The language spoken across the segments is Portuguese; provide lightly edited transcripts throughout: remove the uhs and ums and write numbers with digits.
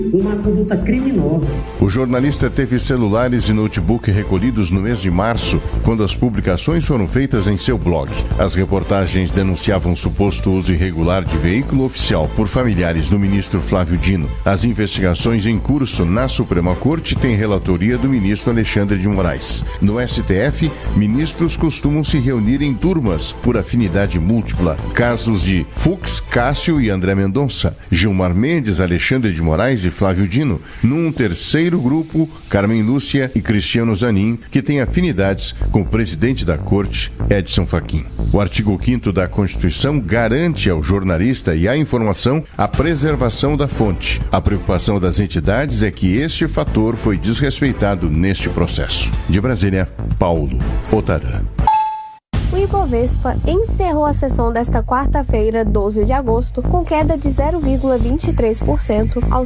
uma conduta criminosa. O jornalista teve celulares e notebook recolhidos no mês de março, quando as publicações foram feitas em seu blog. As reportagens denunciavam suposto uso irregular de veículo oficial por familiares do ministro Flávio Dino. As investigações em curso na Suprema Corte têm relatoria do ministro Alexandre de Moraes. No STF, ministros costumam se reunir em turmas por afinidade múltipla. Casos de Fux, Cássio e André Mendonça, Gilmar Mendes, Alexandre de Moraes e Flávio Dino. Num terceiro grupo, Carmen Lúcia e Cristiano Zanin, que têm afinidades com o presidente da Corte, Edson Fachin. O artigo 5º da Constituição garante ao jornalista e à informação a preservação da fonte. A preocupação das entidades é que este fator foi desrespeitado neste processo. De Brasília, Paulo Otarã. O Ibovespa encerrou a sessão desta quarta-feira, 12 de agosto, com queda de 0,23% aos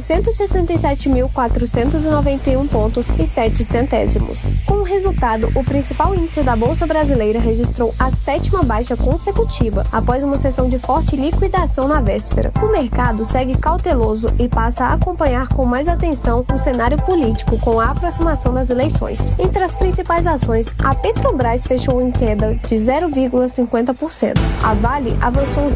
167.491 pontos e 7 centésimos. Com o resultado, o principal índice da Bolsa Brasileira registrou a 7ª baixa consecutiva, após uma sessão de forte liquidação na véspera. O mercado segue cauteloso e passa a acompanhar com mais atenção o cenário político com a aproximação das eleições. Entre as principais ações, a Petrobras fechou em queda de 0,50%. A Vale avançou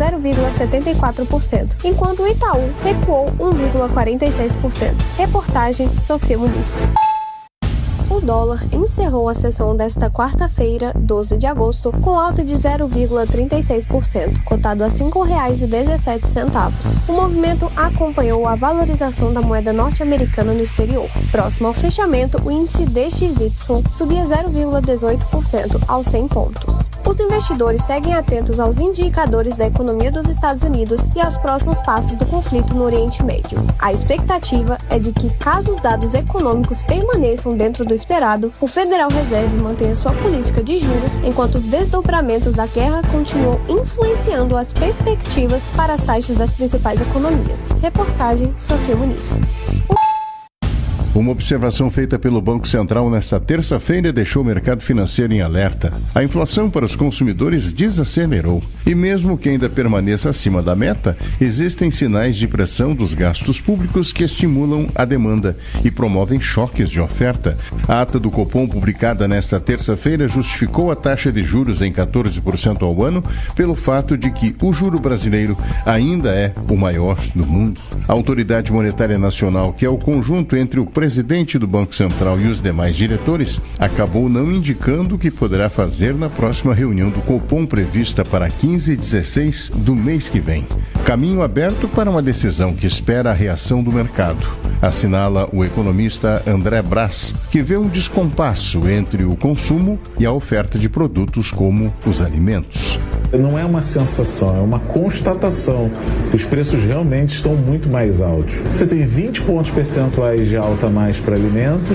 0,74%, enquanto o Itaú recuou 1,46%. Reportagem Sofia Muniz. O dólar encerrou a sessão desta quarta-feira, 12 de agosto, com alta de 0,36%, cotado a R$ 5,17. O movimento acompanhou a valorização da moeda norte-americana no exterior. Próximo ao fechamento, o índice DXY subia 0,18% aos 100 pontos. Os investidores seguem atentos aos indicadores da economia dos Estados Unidos e aos próximos passos do conflito no Oriente Médio. A expectativa é de que, caso os dados econômicos permaneçam dentro do esperado, o Federal Reserve mantenha sua política de juros, enquanto os desdobramentos da guerra continuam influenciando as perspectivas para as taxas das principais economias. Reportagem Sofia Muniz. Uma observação feita pelo Banco Central nesta terça-feira deixou o mercado financeiro em alerta. A inflação para os consumidores desacelerou. E mesmo que ainda permaneça acima da meta, existem sinais de pressão dos gastos públicos que estimulam a demanda e promovem choques de oferta. A ata do Copom, publicada nesta terça-feira, justificou a taxa de juros em 14% ao ano pelo fato de que o juro brasileiro ainda é o maior do mundo. A Autoridade Monetária Nacional, que é o conjunto entre o presidente do Banco Central e os demais diretores, acabou não indicando o que poderá fazer na próxima reunião do Copom prevista para 15 e 16 do mês que vem. Caminho aberto para uma decisão que espera a reação do mercado, assinala o economista André Brás, que vê um descompasso entre o consumo e a oferta de produtos como os alimentos. Não é uma sensação, é uma constatação. Os preços realmente estão muito mais altos. Você tem 20 pontos percentuais de alta a mais para alimentos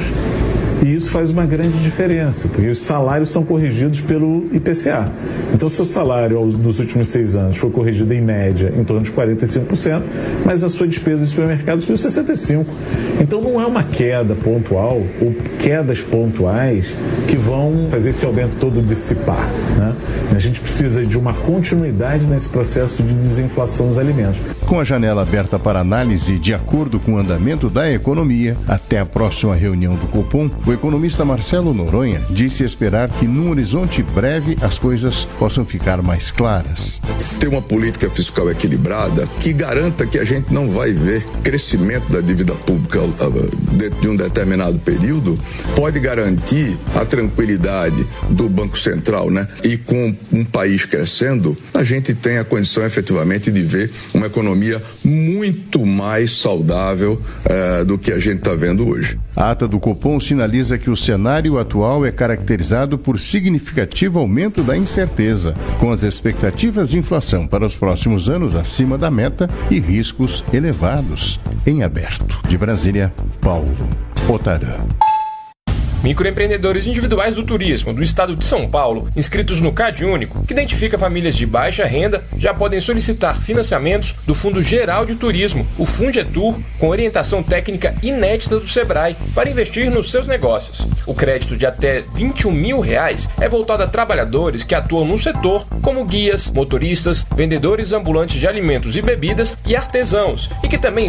e isso faz uma grande diferença, porque os salários são corrigidos pelo IPCA. Então, seu salário nos últimos 6 anos foi corrigido em média em torno de 45%, mas a sua despesa de supermercado subiu 65%. Então, não é uma queda pontual ou quedas pontuais que vão fazer esse aumento todo dissipar, né? A gente precisa de uma continuidade nesse processo de desinflação dos alimentos. Com a janela aberta para análise de acordo com o andamento da economia, até a próxima reunião do Copom, o economista Marcelo Noronha disse esperar que num horizonte breve as coisas possam ficar mais claras. Ter uma política fiscal equilibrada que garanta que a gente não vai ver crescimento da dívida pública dentro de um determinado período, pode garantir a tranquilidade do Banco Central, né? E com um país crescendo, a gente tem a condição efetivamente de ver uma economia muito mais saudável do que a gente está vendo hoje. A ata do Copom sinaliza que o cenário atual é caracterizado por significativo aumento da incerteza, com as expectativas de inflação para os próximos anos acima da meta e riscos elevados em aberto. De Brasília, Paulo Otarã. Microempreendedores individuais do turismo do estado de São Paulo, inscritos no CadÚnico, que identifica famílias de baixa renda, já podem solicitar financiamentos do Fundo Geral de Turismo, o Fungetur, com orientação técnica inédita do Sebrae, para investir nos seus negócios. O crédito de até R$21 mil é voltado a trabalhadores que atuam no setor, como guias, motoristas, vendedores ambulantes de alimentos e bebidas e artesãos, e que também